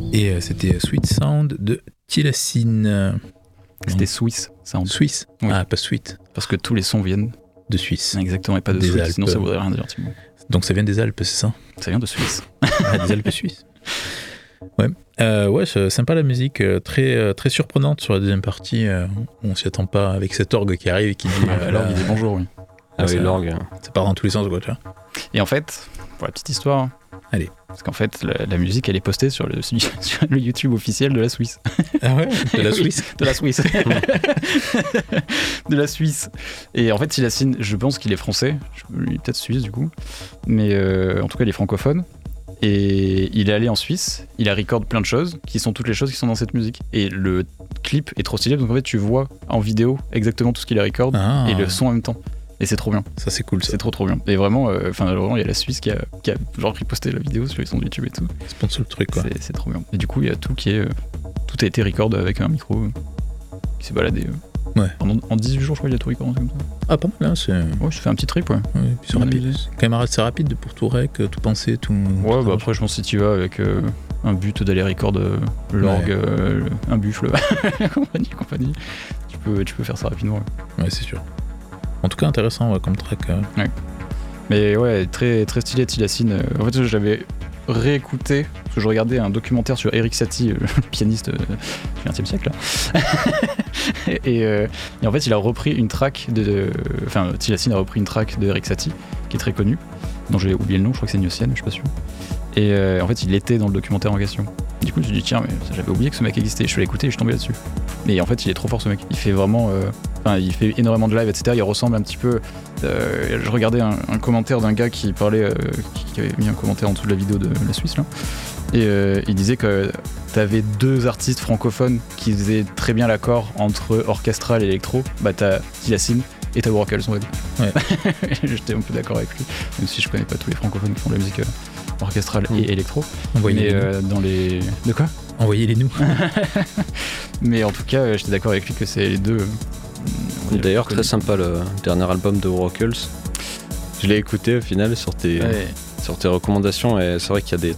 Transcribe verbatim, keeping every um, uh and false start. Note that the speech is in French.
Et euh, c'était Sweet Sound de Tilacine. C'était Swiss Sound. Suisse oui. Ah, pas Sweet. Parce que tous les sons viennent de Suisse. Exactement, et pas de des Suisse, Alpes. sinon ça voudrait rien dire. Donc ça vient des Alpes, c'est ça? Ça vient de Suisse. Ah, des Alpes suisses. Ouais, euh, ouais, c'est sympa la musique, euh, très, euh, très surprenante sur la deuxième partie. Euh, on s'y attend pas avec cet orgue qui arrive et qui dit. Euh, l'orgue, il dit bonjour, oui. Ah oui, ça, l'orgue. Ça part dans tous les sens, quoi, tu vois. Et en fait, pour la petite histoire. Allez. Parce qu'en fait, la, la musique, elle est postée sur le, sur le YouTube officiel de la Suisse. Ah ouais? De la Suisse? De la Suisse. De la Suisse. Et en fait, Tilacine, je pense qu'il est français. Il est peut-être suisse, du coup. Mais euh, en tout cas, il est francophone. Et il est allé en Suisse, il a record plein de choses, qui sont toutes les choses qui sont dans cette musique. Et le clip est trop stylé, donc en fait, tu vois en vidéo exactement tout ce qu'il a record ah. et le son en même temps. Et c'est trop bien. Ça, c'est cool, ça. C'est trop, trop bien. Et vraiment, enfin, euh, vraiment, il y a la Suisse qui a, qui a genre reposté la vidéo sur son YouTube et tout. Sponsor le truc, quoi. C'est, c'est trop bien. Et du coup, il y a tout qui est. Euh, tout a été record avec un micro euh, qui s'est baladé. Euh, ouais. Pendant, en dix-huit jours, je crois, il a tout record comme ça. Ah, pas mal, hein, c'est. Ouais, je fais un petit trip, ouais. Ouais, puis c'est rapide. C'est quand même assez rapide pour tout rec, tout penser, tout. Ouais, tout bah après, je pense que si tu vas avec euh, un but d'aller record euh, l'orgue, ouais. euh, un buffle, compagnie, compagnie, tu peux, tu peux faire ça rapidement. Ouais, ouais c'est sûr. En tout cas, intéressant ouais, comme track. Euh. Ouais. Mais ouais, très, très stylé Tilacine. En fait, j'avais réécouté, parce que je regardais un documentaire sur Erik Satie, le pianiste du vingtième siècle. Là. et, euh, et en fait, il a repris une track de. Enfin, Tilacine a repris une track de Erik Satie, qui est très connue, dont j'ai oublié le nom, je crois que c'est Gnossienne, je suis pas sûr. Et euh, en fait, il était dans le documentaire en question. Du coup, je me suis dit, tiens, mais j'avais oublié que ce mec existait. Je suis allé écouter et je suis tombé là-dessus. Et en fait, il est trop fort ce mec. Il fait vraiment. Euh, Enfin, il fait énormément de live, et cetera. Il ressemble un petit peu. Euh, je regardais un, un commentaire d'un gars qui parlait, euh, qui, qui avait mis un commentaire en dessous de la vidéo de la Suisse, là. Et euh, il disait que t'avais deux artistes francophones qui faisaient très bien l'accord entre orchestral et électro. Bah, t'as Tilacine et t'as Waracles, on va dire. Ouais. J'étais un peu d'accord avec lui, même si je connais pas tous les francophones qui font de la musique euh, orchestrale mmh. et électro. Envoyez mais euh, dans les. De quoi? Envoyez-les nous. Mais en tout cas, euh, j'étais d'accord avec lui que c'est les deux. Euh, D'ailleurs, très sympa le dernier album de Waracles. Je l'ai écouté au final sur tes, ouais. sur tes recommandations et c'est vrai qu'il y a des